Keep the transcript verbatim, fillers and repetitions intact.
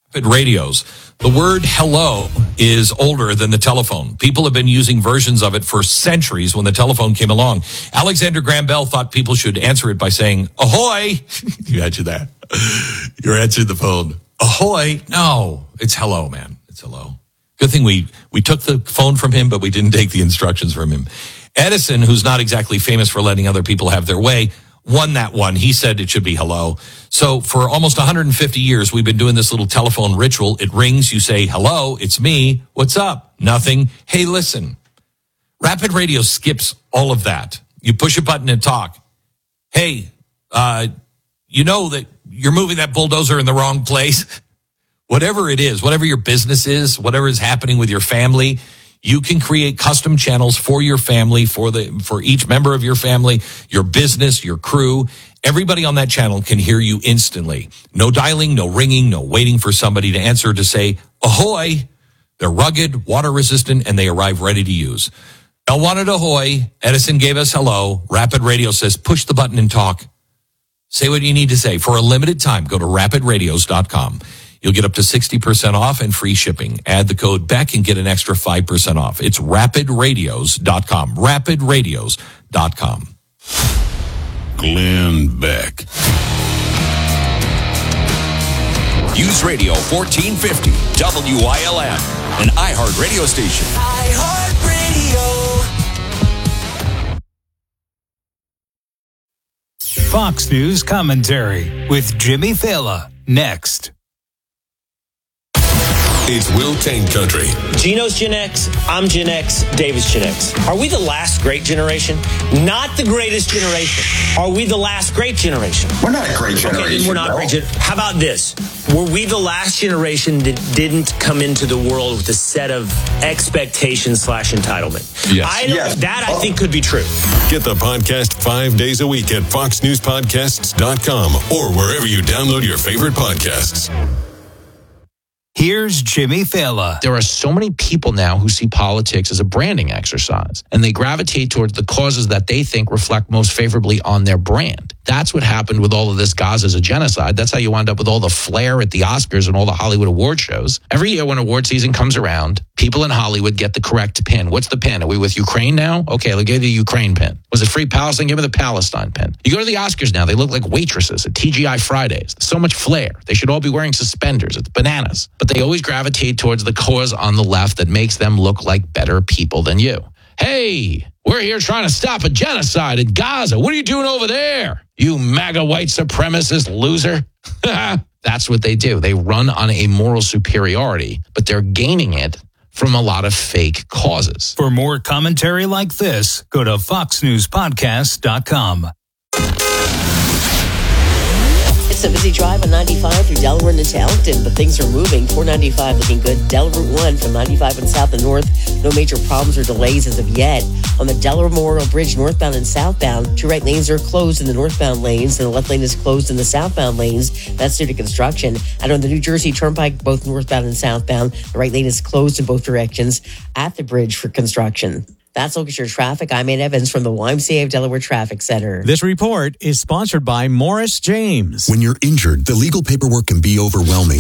Radios. The word hello is older than the telephone. People have been using versions of it for centuries when the telephone came along. Alexander Graham Bell thought people should answer it by saying, ahoy. You answer that. You're answering the phone. Ahoy. No, it's hello, man. It's hello. Good thing we, we took the phone from him, but we didn't take the instructions from him. Edison, who's not exactly famous for letting other people have their way, won that one. He said it should be hello. So for almost one hundred fifty years, we've been doing this little telephone ritual. It rings. You say, hello, it's me. What's up? Nothing. Hey, listen. Rapid Radio skips all of that. You push a button and talk. Hey, uh, you know that you're moving that bulldozer in the wrong place. Whatever it is, whatever your business is, whatever is happening with your family, you can create custom channels for your family, for the for each member of your family, your business, your crew. Everybody on that channel can hear you instantly. No dialing, no ringing, no waiting for somebody to answer to say, ahoy. They're rugged, water resistant, and they arrive ready to use. Bell wanted ahoy. Edison gave us hello. Rapid Radio says, push the button and talk. Say what you need to say. For a limited time, go to rapid radios dot com. You'll get up to sixty percent off and free shipping. Add the code Beck and get an extra five percent off. It's rapid radios dot com. rapid radios dot com. Glenn Beck. News Radio fourteen fifty, W I L M, an iHeart radio station. iHeart Radio. Fox News commentary with Jimmy Fallon next. It's Will Tang Country. Gino's Gen X, I'm Gen X, David's Gen X. Are we the last great generation? Not the greatest generation. Are we the last great generation? We're not a great generation. Okay, then we're not no. a great generation. How about this? Were we the last generation that didn't come into the world with a set of expectations slash entitlement? Yes. I don't, Yes. That I think could be true. Get the podcast five days a week at fox news podcasts dot com or wherever you download your favorite podcasts. Here's Jimmy Fallon. There are so many people now who see politics as a branding exercise, and they gravitate towards the causes that they think reflect most favorably on their brand. That's what happened with all of this Gaza's a genocide. That's how you wind up with all the flair at the Oscars and all the Hollywood award shows. Every year when award season comes around, people in Hollywood get the correct pin. What's the pin? Are we with Ukraine now? Okay, they'll give you the Ukraine pin. Was it Free Palestine? Give me the Palestine pin. You go to the Oscars now, they look like waitresses at T G I Fridays. So much flair. They should all be wearing suspenders. It's bananas. But they always gravitate towards the cause on the left that makes them look like better people than you. Hey, we're here trying to stop a genocide in Gaza. What are you doing over there? You MAGA white supremacist loser. That's what they do. They run on a moral superiority, but they're gaining it from a lot of fake causes. For more commentary like this, go to fox news podcast dot com. It's a busy drive on ninety-five through Delaware and Talenton, but things are moving. four ninety-five looking good. Del Route one from ninety-five and south and north. No major problems or delays as of yet. On the Delaware Memorial Bridge, northbound and southbound, two right lanes are closed in the northbound lanes, and the left lane is closed in the southbound lanes. That's due to construction. And on the New Jersey Turnpike, both northbound and southbound, the right lane is closed in both directions at the bridge for construction. That's look at your traffic. I'm Ann Evans from the Y M C A of Delaware Traffic Center. This report is sponsored by Morris James. When you're injured, the legal paperwork can be overwhelming.